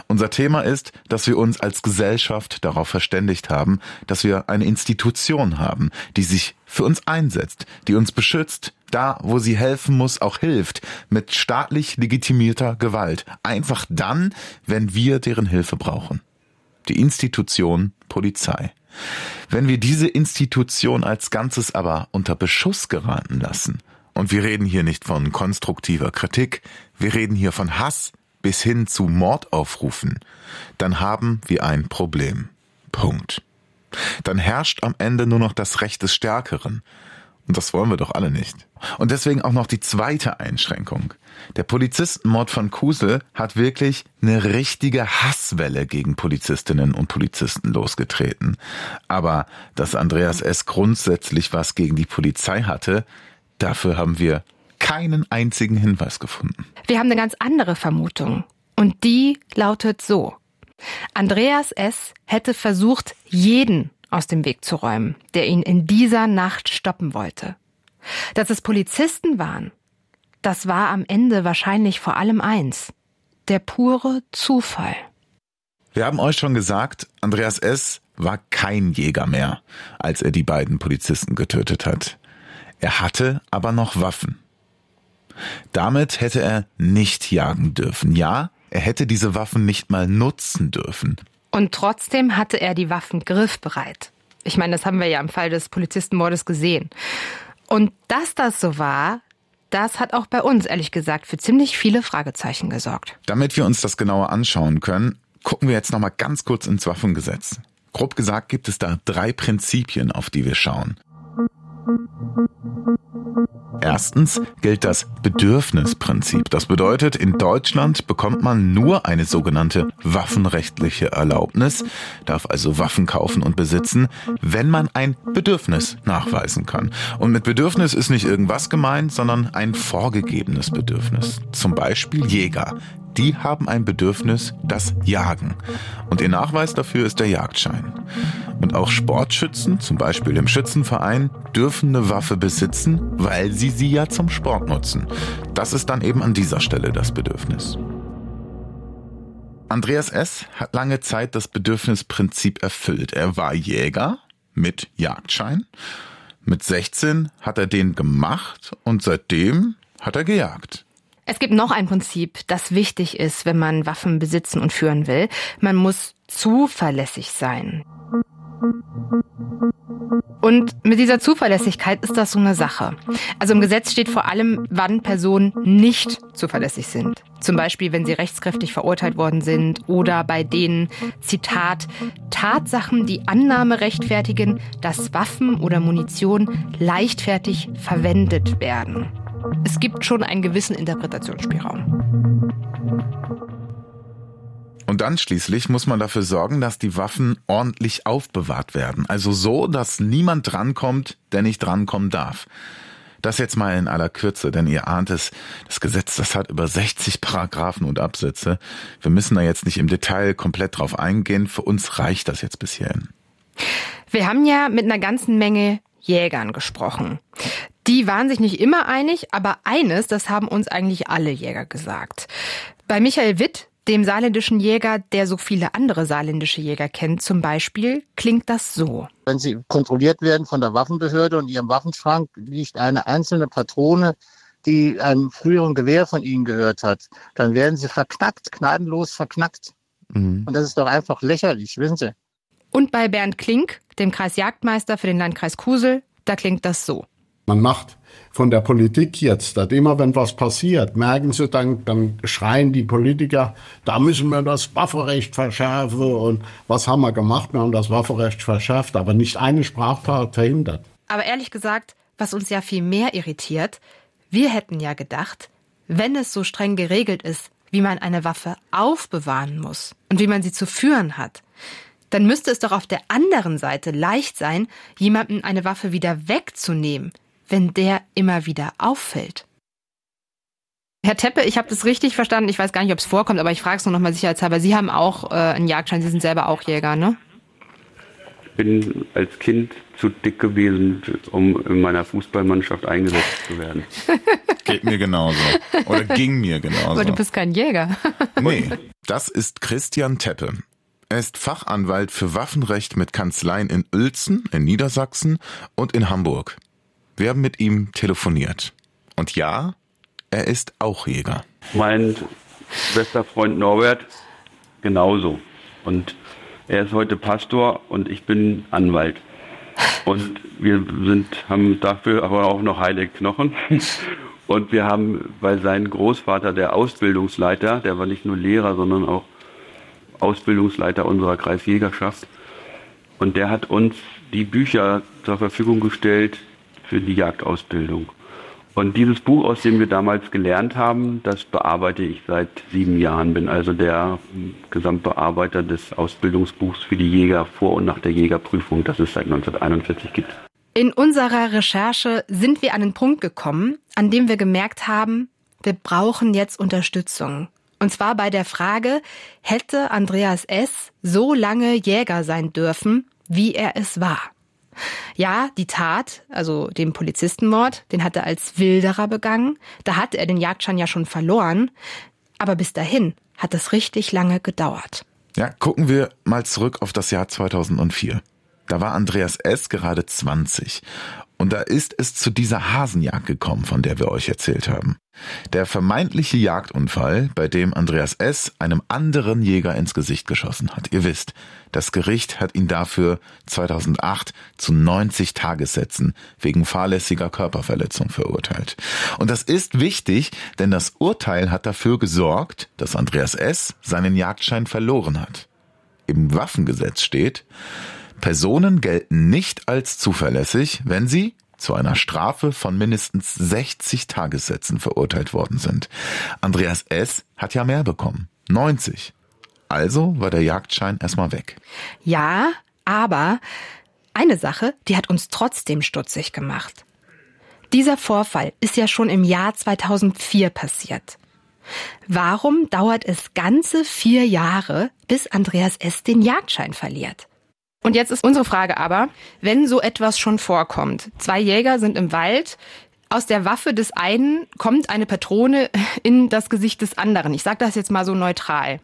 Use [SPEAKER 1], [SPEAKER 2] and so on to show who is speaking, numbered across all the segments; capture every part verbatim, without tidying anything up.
[SPEAKER 1] Unser Thema ist, dass wir uns als Gesellschaft darauf verständigt haben, dass wir eine Institution haben, die sich für uns einsetzt, die uns beschützt, da, wo sie helfen muss, auch hilft, mit staatlich legitimierter Gewalt. Einfach dann, wenn wir deren Hilfe brauchen. Die Institution Polizei. Wenn wir diese Institution als Ganzes aber unter Beschuss geraten lassen, und wir reden hier nicht von konstruktiver Kritik, wir reden hier von Hass bis hin zu Mordaufrufen, dann haben wir ein Problem. Punkt. Dann herrscht am Ende nur noch das Recht des Stärkeren. Und das wollen wir doch alle nicht. Und deswegen auch noch die zweite Einschränkung. Der Polizistenmord von Kusel hat wirklich eine richtige Hasswelle gegen Polizistinnen und Polizisten losgetreten. Aber dass Andreas S. grundsätzlich was gegen die Polizei hatte, dafür haben wir keinen einzigen Hinweis gefunden.
[SPEAKER 2] Wir haben eine ganz andere Vermutung. Und die lautet so. Andreas S. hätte versucht, jeden aus dem Weg zu räumen, der ihn in dieser Nacht stoppen wollte. Dass es Polizisten waren, das war am Ende wahrscheinlich vor allem eins: der pure Zufall.
[SPEAKER 1] Wir haben euch schon gesagt, Andreas S. war kein Jäger mehr, als er die beiden Polizisten getötet hat. Er hatte aber noch Waffen. Damit hätte er nicht jagen dürfen. Ja, er hätte diese Waffen nicht mal nutzen dürfen.
[SPEAKER 2] Und trotzdem hatte er die Waffen griffbereit. Ich meine, das haben wir ja im Fall des Polizistenmordes gesehen. Und dass das so war, das hat auch bei uns, ehrlich gesagt, für ziemlich viele Fragezeichen gesorgt.
[SPEAKER 1] Damit wir uns das genauer anschauen können, gucken wir jetzt nochmal ganz kurz ins Waffengesetz. Grob gesagt gibt es da drei Prinzipien, auf die wir schauen. Erstens gilt das Bedürfnisprinzip. Das bedeutet, in Deutschland bekommt man nur eine sogenannte waffenrechtliche Erlaubnis, darf also Waffen kaufen und besitzen, wenn man ein Bedürfnis nachweisen kann. Und mit Bedürfnis ist nicht irgendwas gemeint, sondern ein vorgegebenes Bedürfnis. Zum Beispiel Jäger. Die haben ein Bedürfnis, das Jagen. Und ihr Nachweis dafür ist der Jagdschein. Und auch Sportschützen, zum Beispiel im Schützenverein, dürfen eine Waffe besitzen, weil sie sie ja zum Sport nutzen. Das ist dann eben an dieser Stelle das Bedürfnis. Andreas S. hat lange Zeit das Bedürfnisprinzip erfüllt. Er war Jäger mit Jagdschein. Mit sechzehn hat er den gemacht und seitdem hat er gejagt.
[SPEAKER 2] Es gibt noch ein Prinzip, das wichtig ist, wenn man Waffen besitzen und führen will. Man muss zuverlässig sein. Und mit dieser Zuverlässigkeit ist das so eine Sache. Also im Gesetz steht vor allem, wann Personen nicht zuverlässig sind. Zum Beispiel, wenn sie rechtskräftig verurteilt worden sind oder bei denen, Zitat, Tatsachen die Annahme rechtfertigen, dass Waffen oder Munition leichtfertig verwendet werden. Es gibt schon einen gewissen Interpretationsspielraum.
[SPEAKER 1] Und dann schließlich muss man dafür sorgen, dass die Waffen ordentlich aufbewahrt werden. Also so, dass niemand drankommt, der nicht drankommen darf. Das jetzt mal in aller Kürze, denn ihr ahnt es, das Gesetz, das hat über sechzig Paragraphen und Absätze. Wir müssen da jetzt nicht im Detail komplett drauf eingehen. Für uns reicht das jetzt bis hierhin.
[SPEAKER 2] Wir haben ja mit einer ganzen Menge Jägern gesprochen. Die waren sich nicht immer einig, aber eines, das haben uns eigentlich alle Jäger gesagt. Bei Michael Witt, dem saarländischen Jäger, der so viele andere saarländische Jäger kennt, zum Beispiel, klingt das so.
[SPEAKER 3] Wenn sie kontrolliert werden von der Waffenbehörde und in ihrem Waffenschrank liegt eine einzelne Patrone, die einem früheren Gewehr von ihnen gehört hat, dann werden sie verknackt, gnadenlos verknackt. Mhm. Und das ist doch einfach lächerlich, wissen Sie.
[SPEAKER 2] Und bei Bernd Klink, dem Kreisjagdmeister für den Landkreis Kusel, da klingt das so.
[SPEAKER 4] Man macht von der Politik jetzt, dass immer wenn was passiert, merken Sie dann, dann schreien die Politiker, da müssen wir das Waffenrecht verschärfen. Und was haben wir gemacht? Wir haben das Waffenrecht verschärft, aber nicht eine Straftat verhindert.
[SPEAKER 2] Aber ehrlich gesagt, was uns ja viel mehr irritiert, wir hätten ja gedacht, wenn es so streng geregelt ist, wie man eine Waffe aufbewahren muss und wie man sie zu führen hat, dann müsste es doch auf der anderen Seite leicht sein, jemandem eine Waffe wieder wegzunehmen, wenn der immer wieder auffällt. Herr Teppe, ich habe das richtig verstanden. Ich weiß gar nicht, ob es vorkommt, aber ich frage es nur noch mal sicherheitshalber. Sie haben auch äh, einen Jagdschein, Sie sind selber auch Jäger, ne?
[SPEAKER 5] bin als Kind zu dick gewesen, um in meiner Fußballmannschaft eingesetzt zu werden.
[SPEAKER 1] Geht mir genauso. Oder ging mir genauso.
[SPEAKER 2] Aber du bist kein Jäger.
[SPEAKER 1] Nee, das ist Christian Teppe. Er ist Fachanwalt für Waffenrecht mit Kanzleien in Uelzen, in Niedersachsen und in Hamburg. Wir haben mit ihm telefoniert. Und ja, er ist auch Jäger.
[SPEAKER 5] Mein bester Freund Norbert genauso. Und er ist heute Pastor und ich bin Anwalt. Und wir sind, haben dafür aber auch noch heilige Knochen. Und wir haben, weil sein Großvater, der Ausbildungsleiter, der war nicht nur Lehrer, sondern auch Ausbildungsleiter unserer Kreisjägerschaft. Und der hat uns die Bücher zur Verfügung gestellt für die Jagdausbildung. Und dieses Buch, aus dem wir damals gelernt haben, das bearbeite ich seit sieben Jahren. Bin also der Gesamtbearbeiter des Ausbildungsbuchs für die Jäger vor und nach der Jägerprüfung, das es seit neunzehnhunderteinundvierzig gibt.
[SPEAKER 2] In unserer Recherche sind wir an den Punkt gekommen, an dem wir gemerkt haben, wir brauchen jetzt Unterstützung. Und zwar bei der Frage, hätte Andreas S. so lange Jäger sein dürfen, wie er es war? Ja, die Tat, also den Polizistenmord, den hat er als Wilderer begangen. Da hatte er den Jagdschein ja schon verloren. Aber bis dahin hat es richtig lange gedauert.
[SPEAKER 1] Ja, gucken wir mal zurück auf das Jahr zweitausendvier. Da war Andreas S. gerade zwanzig. Und da ist es zu dieser Hasenjagd gekommen, von der wir euch erzählt haben. Der vermeintliche Jagdunfall, bei dem Andreas S. einem anderen Jäger ins Gesicht geschossen hat. Ihr wisst, das Gericht hat ihn dafür zweitausendacht zu neunzig Tagessätzen wegen fahrlässiger Körperverletzung verurteilt. Und das ist wichtig, denn das Urteil hat dafür gesorgt, dass Andreas S. seinen Jagdschein verloren hat. Im Waffengesetz steht, Personen gelten nicht als zuverlässig, wenn sie zu einer Strafe von mindestens sechzig Tagessätzen verurteilt worden sind. Andreas S. hat ja mehr bekommen, neunzig. Also war der Jagdschein erstmal weg.
[SPEAKER 2] Ja, aber eine Sache, die hat uns trotzdem stutzig gemacht. Dieser Vorfall ist ja schon im Jahr zweitausendvier passiert. Warum dauert es ganze vier Jahre, bis Andreas S. den Jagdschein verliert? Und jetzt ist unsere Frage aber, wenn so etwas schon vorkommt, zwei Jäger sind im Wald, aus der Waffe des einen kommt eine Patrone in das Gesicht des anderen. Ich sage das jetzt mal so neutral.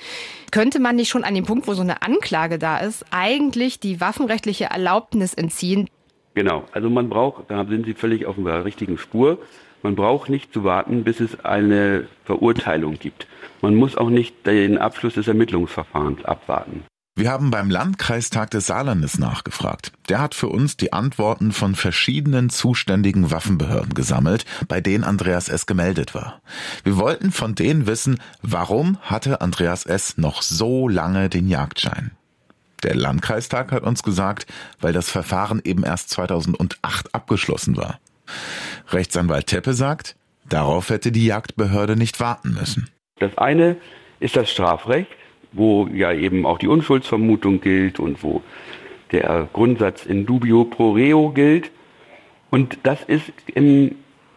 [SPEAKER 2] Könnte man nicht schon an dem Punkt, wo so eine Anklage da ist, eigentlich die waffenrechtliche Erlaubnis entziehen?
[SPEAKER 5] Genau, also man braucht, da sind Sie völlig auf der richtigen Spur, man braucht nicht zu warten, bis es eine Verurteilung gibt. Man muss auch nicht den Abschluss des Ermittlungsverfahrens abwarten.
[SPEAKER 1] Wir haben beim Landkreistag des Saarlandes nachgefragt. Der hat für uns die Antworten von verschiedenen zuständigen Waffenbehörden gesammelt, bei denen Andreas S. gemeldet war. Wir wollten von denen wissen, warum hatte Andreas S. noch so lange den Jagdschein? Der Landkreistag hat uns gesagt, weil das Verfahren eben erst zweitausendacht abgeschlossen war. Rechtsanwalt Teppe sagt, darauf hätte die Jagdbehörde nicht warten müssen.
[SPEAKER 5] Das eine ist das Strafrecht, wo ja eben auch die Unschuldsvermutung gilt und wo der Grundsatz in dubio pro reo gilt. Und das ist im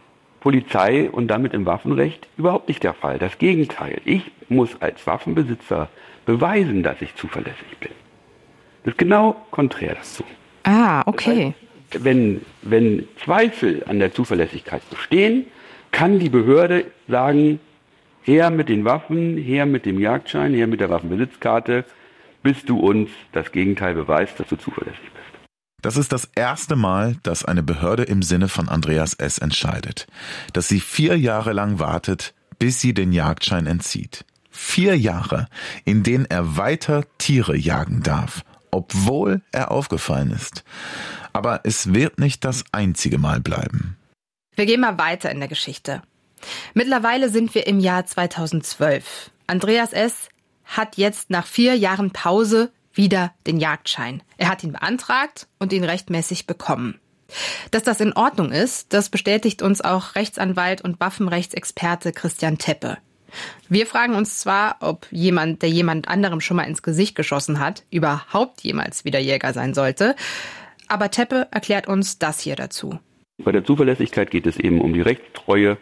[SPEAKER 5] Polizei- und damit im Waffenrecht überhaupt nicht der Fall. Das Gegenteil. Ich muss als Waffenbesitzer beweisen, dass ich zuverlässig bin. Das ist genau konträr dazu.
[SPEAKER 2] Ah, okay.
[SPEAKER 5] Das heißt, wenn, wenn Zweifel an der Zuverlässigkeit bestehen, kann die Behörde sagen, her mit den Waffen, her mit dem Jagdschein, her mit der Waffenbesitzkarte, bis du uns das Gegenteil beweist, dass du zuverlässig bist.
[SPEAKER 1] Das ist das erste Mal, dass eine Behörde im Sinne von Andreas S. entscheidet, dass sie vier Jahre lang wartet, bis sie den Jagdschein entzieht. Vier Jahre, in denen er weiter Tiere jagen darf, obwohl er aufgefallen ist. Aber es wird nicht das einzige Mal bleiben.
[SPEAKER 2] Wir gehen mal weiter in der Geschichte. Mittlerweile sind wir im Jahr zweitausendzwölf. Andreas S. hat jetzt nach vier Jahren Pause wieder den Jagdschein. Er hat ihn beantragt und ihn rechtmäßig bekommen. Dass das in Ordnung ist, das bestätigt uns auch Rechtsanwalt und Waffenrechtsexperte Christian Teppe. Wir fragen uns zwar, ob jemand, der jemand anderem schon mal ins Gesicht geschossen hat, überhaupt jemals wieder Jäger sein sollte. Aber Teppe erklärt uns das hier dazu.
[SPEAKER 5] Bei der Zuverlässigkeit geht es eben um die Rechtstreue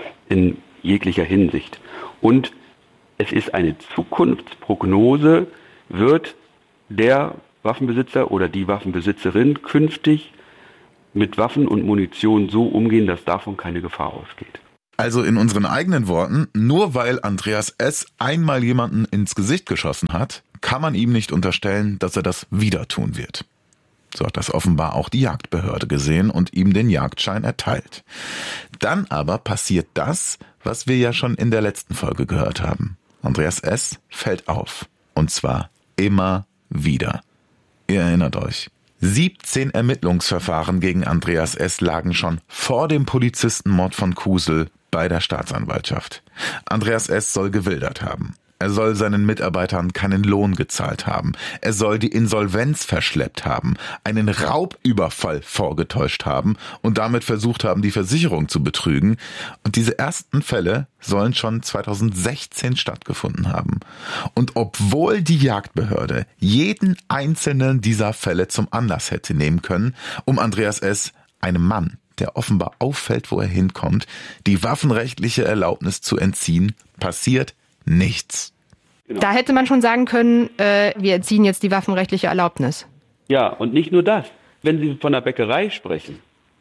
[SPEAKER 5] in jeglicher Hinsicht. Und es ist eine Zukunftsprognose, wird der Waffenbesitzer oder die Waffenbesitzerin künftig mit Waffen und Munition so umgehen, dass davon keine Gefahr ausgeht.
[SPEAKER 1] Also in unseren eigenen Worten, nur weil Andreas S. einmal jemanden ins Gesicht geschossen hat, kann man ihm nicht unterstellen, dass er das wieder tun wird. So hat das offenbar auch die Jagdbehörde gesehen und ihm den Jagdschein erteilt. Dann aber passiert das, was wir ja schon in der letzten Folge gehört haben. Andreas S. fällt auf. Und zwar immer wieder. Ihr erinnert euch. siebzehn Ermittlungsverfahren gegen Andreas S. lagen schon vor dem Polizistenmord von Kusel bei der Staatsanwaltschaft. Andreas S. soll gewildert haben. Er soll seinen Mitarbeitern keinen Lohn gezahlt haben. Er soll die Insolvenz verschleppt haben, einen Raubüberfall vorgetäuscht haben und damit versucht haben, die Versicherung zu betrügen. Und diese ersten Fälle sollen schon zweitausendsechzehn stattgefunden haben. Und obwohl die Jagdbehörde jeden einzelnen dieser Fälle zum Anlass hätte nehmen können, um Andreas S., einem Mann, der offenbar auffällt, wo er hinkommt, die waffenrechtliche Erlaubnis zu entziehen, passiert nichts.
[SPEAKER 2] Genau. Da hätte man schon sagen können, äh, wir entziehen jetzt die waffenrechtliche Erlaubnis.
[SPEAKER 5] Ja, und nicht nur das. Wenn Sie von der Bäckerei sprechen,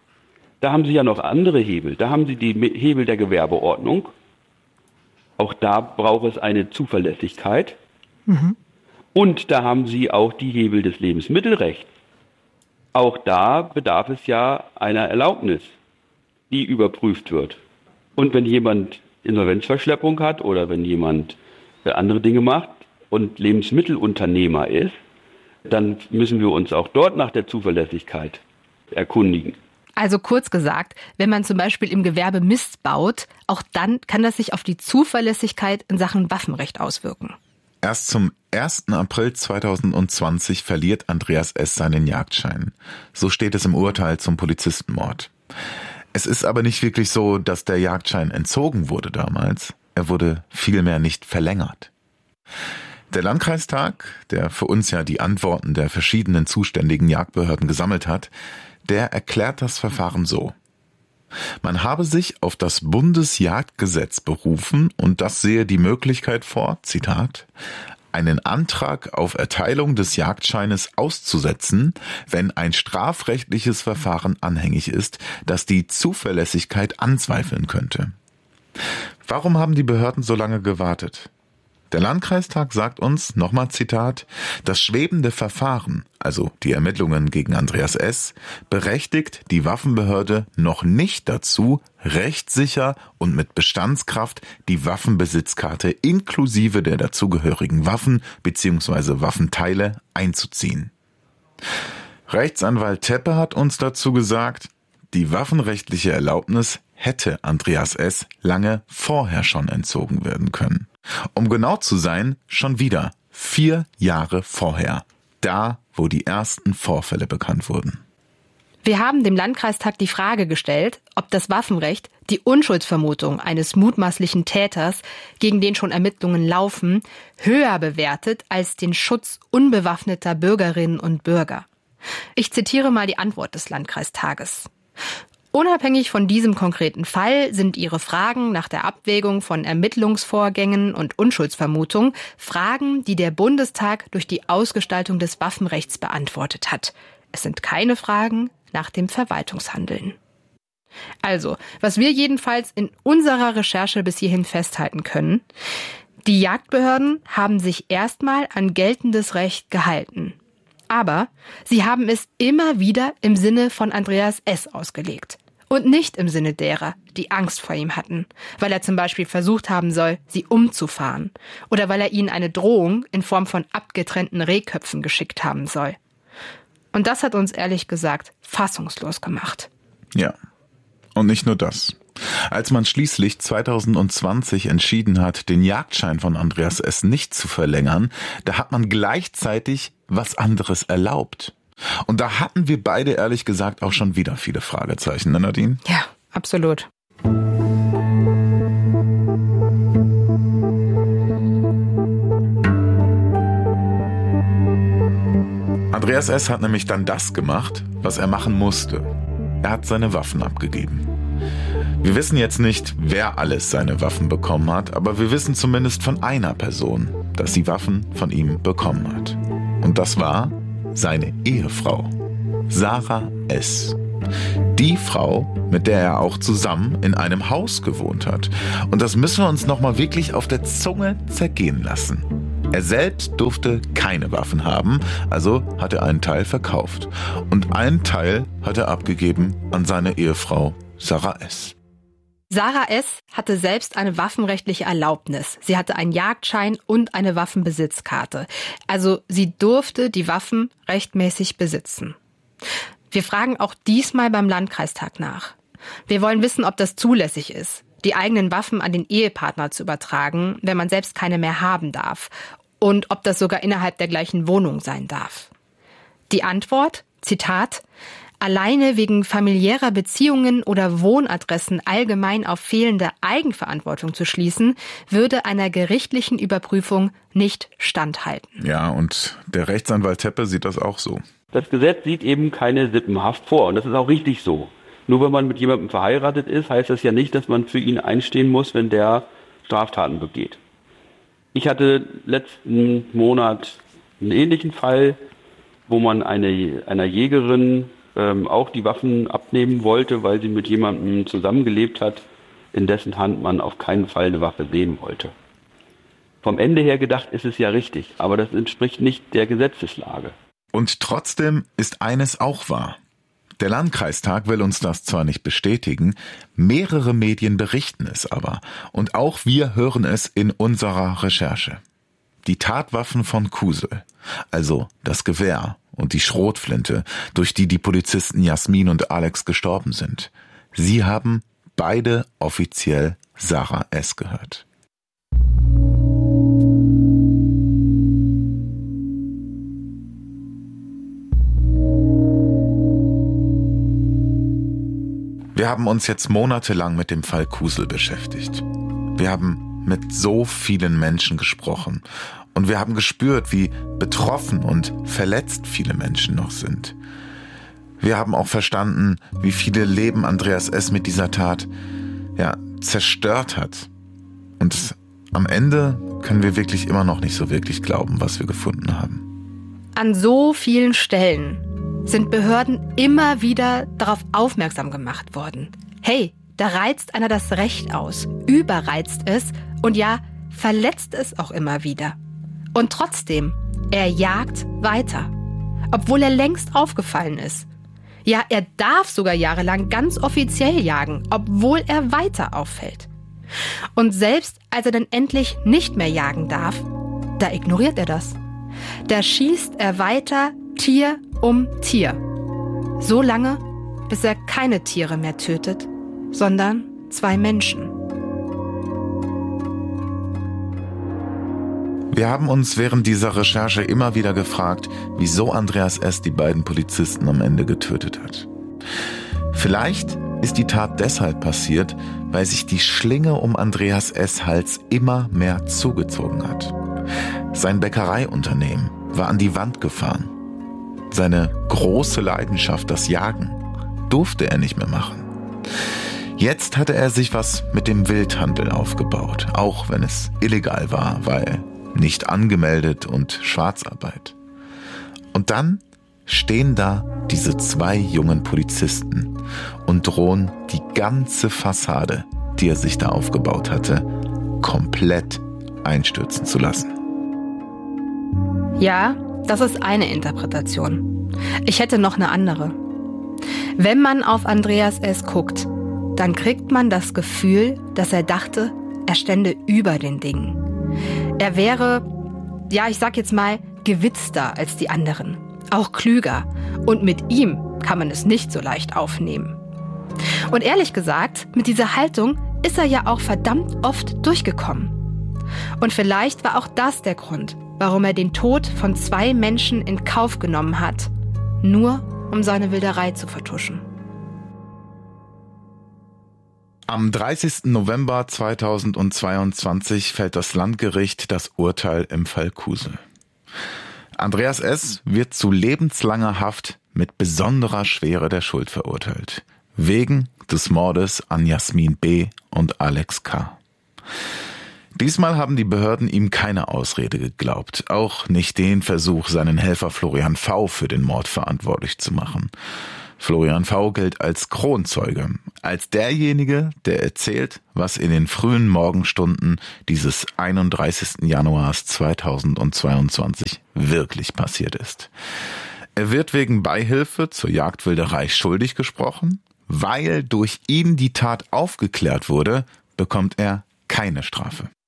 [SPEAKER 5] da haben Sie ja noch andere Hebel. Da haben Sie die Hebel der Gewerbeordnung. Auch da braucht es eine Zuverlässigkeit. Mhm. Und da haben Sie auch die Hebel des Lebensmittelrechts. Auch da bedarf es ja einer Erlaubnis, die überprüft wird. Und wenn jemand Insolvenzverschleppung hat oder wenn jemand andere Dinge macht und Lebensmittelunternehmer ist, dann müssen wir uns auch dort nach der Zuverlässigkeit erkundigen.
[SPEAKER 2] Also kurz gesagt, wenn man zum Beispiel im Gewerbe Mist baut, auch dann kann das sich auf die Zuverlässigkeit in Sachen Waffenrecht auswirken.
[SPEAKER 1] Erst zum ersten April zweitausendzwanzig verliert Andreas S. seinen Jagdschein. So steht es im Urteil zum Polizistenmord. Es ist aber nicht wirklich so, dass der Jagdschein entzogen wurde damals. Er wurde vielmehr nicht verlängert. Der Landkreistag, der für uns ja die Antworten der verschiedenen zuständigen Jagdbehörden gesammelt hat, der erklärt das Verfahren so. Man habe sich auf das Bundesjagdgesetz berufen und das sehe die Möglichkeit vor, Zitat, einen Antrag auf Erteilung des Jagdscheines auszusetzen, wenn ein strafrechtliches Verfahren anhängig ist, das die Zuverlässigkeit anzweifeln könnte. Warum haben die Behörden so lange gewartet? Der Landkreistag sagt uns, nochmal Zitat, das schwebende Verfahren, also die Ermittlungen gegen Andreas S., berechtigt die Waffenbehörde noch nicht dazu, rechtssicher und mit Bestandskraft die Waffenbesitzkarte inklusive der dazugehörigen Waffen bzw. Waffenteile einzuziehen. Rechtsanwalt Teppe hat uns dazu gesagt, die waffenrechtliche Erlaubnis hätte Andreas S. lange vorher schon entzogen werden können. Um genau zu sein, schon wieder vier Jahre vorher, da, wo die ersten Vorfälle bekannt wurden.
[SPEAKER 2] Wir haben dem Landkreistag die Frage gestellt, ob das Waffenrecht die Unschuldsvermutung eines mutmaßlichen Täters, gegen den schon Ermittlungen laufen, höher bewertet als den Schutz unbewaffneter Bürgerinnen und Bürger. Ich zitiere mal die Antwort des Landkreistages. Unabhängig von diesem konkreten Fall sind Ihre Fragen nach der Abwägung von Ermittlungsvorgängen und Unschuldsvermutung Fragen, die der Bundestag durch die Ausgestaltung des Waffenrechts beantwortet hat. Es sind keine Fragen nach dem Verwaltungshandeln. Also, was wir jedenfalls in unserer Recherche bis hierhin festhalten können, die Jagdbehörden haben sich erstmal an geltendes Recht gehalten. Aber sie haben es immer wieder im Sinne von Andreas S. ausgelegt. Und nicht im Sinne derer, die Angst vor ihm hatten, weil er zum Beispiel versucht haben soll, sie umzufahren. Oder weil er ihnen eine Drohung in Form von abgetrennten Rehköpfen geschickt haben soll. Und das hat uns ehrlich gesagt fassungslos gemacht.
[SPEAKER 1] Ja, und nicht nur das. Als man schließlich zweitausendzwanzig entschieden hat, den Jagdschein von Andreas S. nicht zu verlängern, da hat man gleichzeitig was anderes erlaubt. Und da hatten wir beide ehrlich gesagt auch schon wieder viele Fragezeichen, ne Nadine?
[SPEAKER 2] Ja, absolut.
[SPEAKER 1] Andreas S. hat nämlich dann das gemacht, was er machen musste. Er hat seine Waffen abgegeben. Wir wissen jetzt nicht, wer alles seine Waffen bekommen hat, aber wir wissen zumindest von einer Person, dass sie Waffen von ihm bekommen hat. Und das war seine Ehefrau, Sarah S. Die Frau, mit der er auch zusammen in einem Haus gewohnt hat. Und das müssen wir uns nochmal wirklich auf der Zunge zergehen lassen. Er selbst durfte keine Waffen haben, also hat er einen Teil verkauft. Und einen Teil hat er abgegeben an seine Ehefrau Sarah S.
[SPEAKER 2] Sarah S. hatte selbst eine waffenrechtliche Erlaubnis. Sie hatte einen Jagdschein und eine Waffenbesitzkarte. Also sie durfte die Waffen rechtmäßig besitzen. Wir fragen auch diesmal beim Landkreistag nach. Wir wollen wissen, ob das zulässig ist, die eigenen Waffen an den Ehepartner zu übertragen, wenn man selbst keine mehr haben darf. Und ob das sogar innerhalb der gleichen Wohnung sein darf. Die Antwort, Zitat, alleine wegen familiärer Beziehungen oder Wohnadressen allgemein auf fehlende Eigenverantwortung zu schließen, würde einer gerichtlichen Überprüfung nicht standhalten.
[SPEAKER 1] Ja, und der Rechtsanwalt Teppe sieht das auch so.
[SPEAKER 5] Das Gesetz sieht eben keine Sippenhaft vor und das ist auch richtig so. Nur wenn man mit jemandem verheiratet ist, heißt das ja nicht, dass man für ihn einstehen muss, wenn der Straftaten begeht. Ich hatte letzten Monat einen ähnlichen Fall, wo man eine, einer Jägerin ähm, auch die Waffen abnehmen wollte, weil sie mit jemandem zusammengelebt hat, in dessen Hand man auf keinen Fall eine Waffe sehen wollte. Vom Ende her gedacht ist es ja richtig, aber das entspricht nicht der Gesetzeslage.
[SPEAKER 1] Und trotzdem ist eines auch wahr. Der Landkreistag will uns das zwar nicht bestätigen, mehrere Medien berichten es aber. Und auch wir hören es in unserer Recherche. Die Tatwaffen von Kusel, also das Gewehr und die Schrotflinte, durch die die Polizisten Jasmin und Alex gestorben sind, sie haben beide offiziell Sarah S. gehört. Wir haben uns jetzt monatelang mit dem Fall Kusel beschäftigt. Wir haben mit so vielen Menschen gesprochen und wir haben gespürt, wie betroffen und verletzt viele Menschen noch sind. Wir haben auch verstanden, wie viele Leben Andreas S. mit dieser Tat ja, zerstört hat. Und am Ende können wir wirklich immer noch nicht so wirklich glauben, was wir gefunden haben.
[SPEAKER 2] An so vielen Stellen sind Behörden immer wieder darauf aufmerksam gemacht worden. Hey, da reizt einer das Recht aus, überreizt es und ja, verletzt es auch immer wieder. Und trotzdem, er jagt weiter, obwohl er längst aufgefallen ist. Ja, er darf sogar jahrelang ganz offiziell jagen, obwohl er weiter auffällt. Und selbst als er dann endlich nicht mehr jagen darf, da ignoriert er das. Da schießt er weiter Tier um Tier. So lange, bis er keine Tiere mehr tötet, sondern zwei Menschen.
[SPEAKER 1] Wir haben uns während dieser Recherche immer wieder gefragt, wieso Andreas S. die beiden Polizisten am Ende getötet hat. Vielleicht ist die Tat deshalb passiert, weil sich die Schlinge um Andreas S. Hals immer mehr zugezogen hat. Sein Bäckereiunternehmen war an die Wand gefahren. Seine große Leidenschaft, das Jagen, durfte er nicht mehr machen. Jetzt hatte er sich was mit dem Wildhandel aufgebaut, auch wenn es illegal war, weil nicht angemeldet und Schwarzarbeit. Und dann stehen da diese zwei jungen Polizisten und drohen die ganze Fassade, die er sich da aufgebaut hatte, komplett einstürzen zu lassen.
[SPEAKER 2] Ja, das ist eine Interpretation. Ich hätte noch eine andere. Wenn man auf Andreas S. guckt, dann kriegt man das Gefühl, dass er dachte, er stände über den Dingen. Er wäre, ja, ich sag jetzt mal, gewitzter als die anderen, auch klüger. Und mit ihm kann man es nicht so leicht aufnehmen. Und ehrlich gesagt, mit dieser Haltung ist er ja auch verdammt oft durchgekommen. Und vielleicht war auch das der Grund, warum er den Tod von zwei Menschen in Kauf genommen hat, nur um seine Wilderei zu vertuschen.
[SPEAKER 1] Am dreißigsten November zweitausendzweiundzwanzig fällt das Landgericht das Urteil im Fall Kusel. Andreas S. wird zu lebenslanger Haft mit besonderer Schwere der Schuld verurteilt, wegen des Mordes an Jasmin B. und Alex K. Diesmal haben die Behörden ihm keine Ausrede geglaubt, auch nicht den Versuch, seinen Helfer Florian V. für den Mord verantwortlich zu machen. Florian V. gilt als Kronzeuge, als derjenige, der erzählt, was in den frühen Morgenstunden dieses einunddreißigsten Januars zweitausendzweiundzwanzig wirklich passiert ist. Er wird wegen Beihilfe zur Jagdwilderei schuldig gesprochen. Weil durch ihn die Tat aufgeklärt wurde, bekommt er keine Strafe.